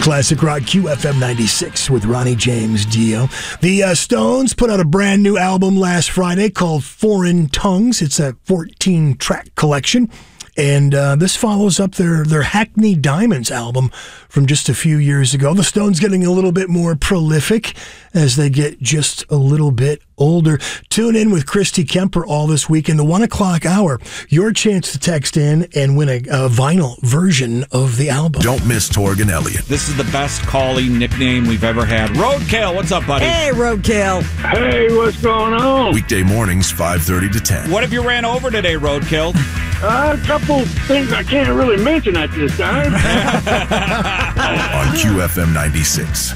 Classic Rock QFM 96 with Ronnie James Dio. The Stones put out a brand new album last Friday called Foreign Tongues. It's a 14-track collection. And this follows up their Hackney Diamonds album from just a few years ago. The Stones getting a little bit more prolific as they get just a little bit older. Tune in with Christy Kemper all this week in the 1 o'clock hour. Your chance to text in and win a vinyl version of the album. Don't miss Torg and Elliott. This is the best calling nickname we've ever had. Roadkill, what's up, buddy? Hey, Roadkill. Hey, what's going on? Weekday mornings, 5:30 to 10. What have you ran over today, Roadkill? A couple things I can't really mention at this time. On QFM 96.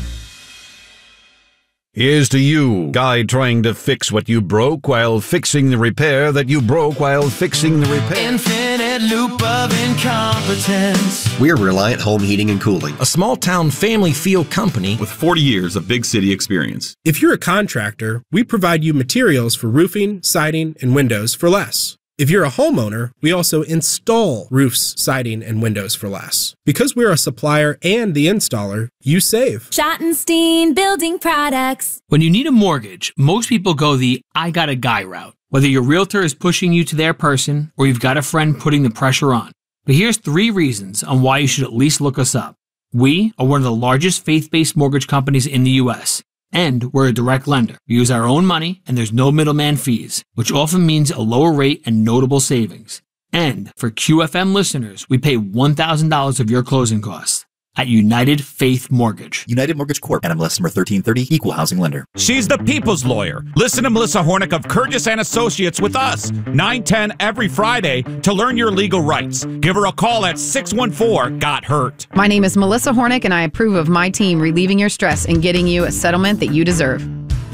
Here's to you, guy trying to fix what you broke while fixing the repair that you broke while fixing the repair. Infinite loop of incompetence. We're Reliant Home Heating and Cooling, a small-town family feel company with 40 years of big city experience. If you're a contractor, we provide you materials for roofing, siding, and windows for less. If you're a homeowner, we also install roofs, siding, and windows for less. Because we're a supplier and the installer, you save. Schottenstein Building Products. When you need a mortgage, most people go the I got a guy route. Whether your realtor is pushing you to their person or you've got a friend putting the pressure on. But here's 3 reasons on why you should at least look us up. We are one of the largest faith-based mortgage companies in the U.S., and we're a direct lender. We use our own money, and there's no middleman fees, which often means a lower rate and notable savings. And for QFM listeners, we pay $1,000 of your closing costs at United Faith Mortgage. United Mortgage Corp. NMLS number 1330, Equal Housing Lender. She's the people's lawyer. Listen to Melissa Hornick of Curtis & Associates with us, 9-10 every Friday to learn your legal rights. Give her a call at 614-GOT-HURT. My name is Melissa Hornick, and I approve of my team relieving your stress and getting you a settlement that you deserve.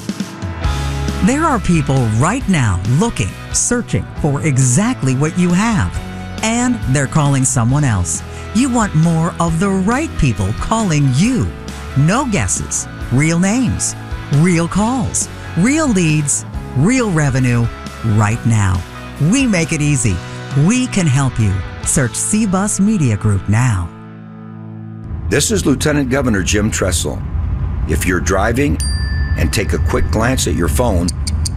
There are people right now looking, searching for exactly what you have, and they're calling someone else. You want more of the right people calling you. No guesses, real names, real calls, real leads, real revenue, right now. We make it easy. We can help you. Search C-Bus Media Group now. This is Lieutenant Governor Jim Tressel. If you're driving and take a quick glance at your phone,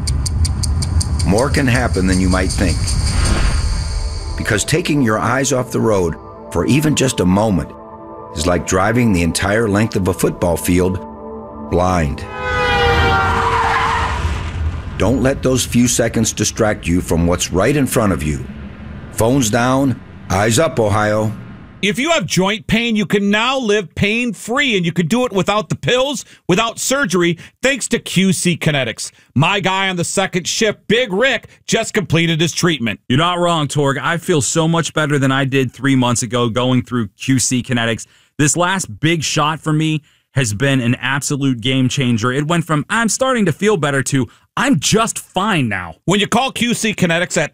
more can happen than you might think. Because taking your eyes off the road for even just a moment is like driving the entire length of a football field blind. Don't let those few seconds distract you from what's right in front of you. Phones down, eyes up, Ohio. If you have joint pain, you can now live pain-free, and you can do it without the pills, without surgery, thanks to QC Kinetics. My guy on the second shift, Big Rick, just completed his treatment. You're not wrong, Torg. I feel so much better than I did 3 months ago going through QC Kinetics. This last big shot for me has been an absolute game changer. It went from I'm starting to feel better to I'm just fine now. When you call QC Kinetics at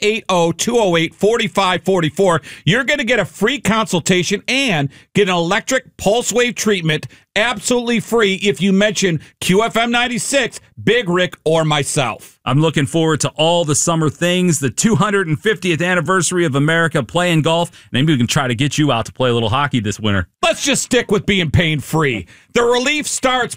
380-208-4544, you're going to get a free consultation and get an electric pulse wave treatment absolutely free if you mention QFM 96, Big Rick, or myself. I'm looking forward to all the summer things, the 250th anniversary of America playing golf. Maybe we can try to get you out to play a little hockey this winter. Let's just stick with being pain-free. The relief starts